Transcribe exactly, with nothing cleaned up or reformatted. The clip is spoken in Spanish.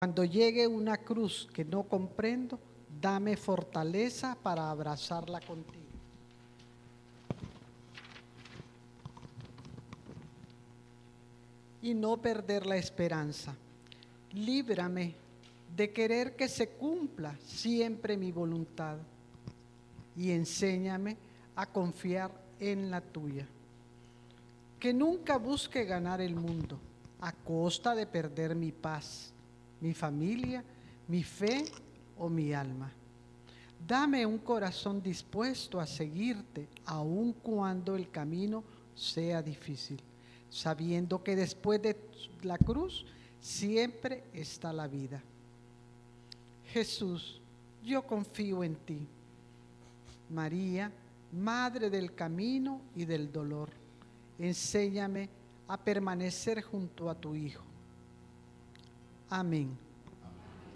Cuando llegue una cruz que no comprendo, dame fortaleza para abrazarla contigo. Y no perder la esperanza. Líbrame de querer que se cumpla siempre mi voluntad y enséñame a confiar en la tuya. Que nunca busque ganar el mundo a costa de perder mi paz, mi familia, mi fe o mi alma. Dame un corazón dispuesto a seguirte aun cuando el camino sea difícil, sabiendo que después de la cruz siempre está la vida. Jesús, yo confío en ti. María, Madre del camino y del dolor, enséñame a permanecer junto a tu Hijo. Amén.